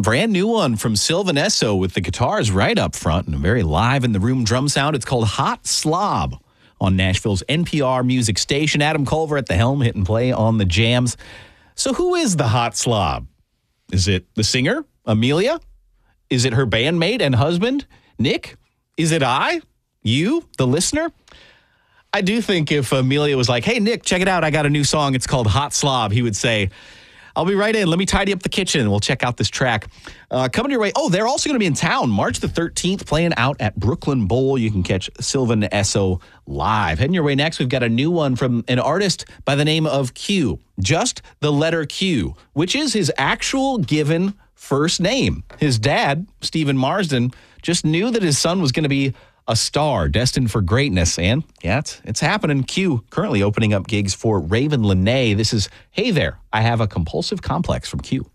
Brand new one from Sylvan Esso with the guitars right up front and a very live in the room drum sound. It's called Hot Slob on Nashville's NPR music station. Adam Culver at the helm, hitting play on the jams. So who is the Hot Slob? Is it the singer, Amelia? Is it her bandmate and husband, Nick? Is it you, the listener? I do think if Amelia was like, hey, Nick, check it out. I got a new song. It's called Hot Slob. He would say, I'll be right in. Let me tidy up the kitchen. We'll check out this track. Coming your way. Oh, they're also going to be in town March the 13th, playing out at Brooklyn Bowl. You can catch Sylvan Esso live. Heading your way next, we've got a new one from an artist by the name of Q. Just the letter Q, which is his actual given first name. His dad, Stephen Marsden, just knew that his son was going to be a star destined for greatness. And yeah, it's happening. Q currently opening up gigs for Raven Lenae. This is Hey There, I Have a Compulsive Complex from Q.